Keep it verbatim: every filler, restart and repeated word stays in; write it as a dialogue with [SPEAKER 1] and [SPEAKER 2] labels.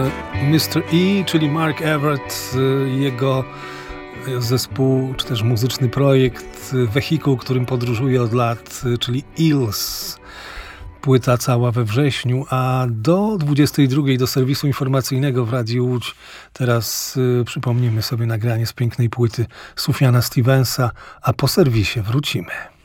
[SPEAKER 1] mister E, czyli Mark Everett, jego zespół, czy też muzyczny projekt, wehikuł, którym podróżuje od lat, czyli Eels. Płyta cała we wrześniu, a do dwudziestej drugiej do serwisu informacyjnego w Radiu Łódź teraz y, przypomnimy sobie nagranie z pięknej płyty Sufjana Stevensa, a po serwisie wrócimy.